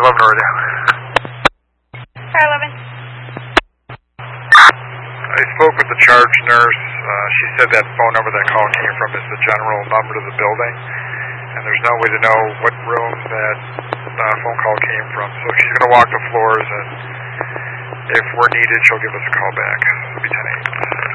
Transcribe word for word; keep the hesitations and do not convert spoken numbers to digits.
eleven already. Car eleven. I spoke with the charge nurse. Uh, she said that phone number that call came from is the general number to the building, and there's no way to know what room that uh, phone call came from. So she's going to walk the floors, and if we're needed, she'll give us a call back. It'll be ten eight.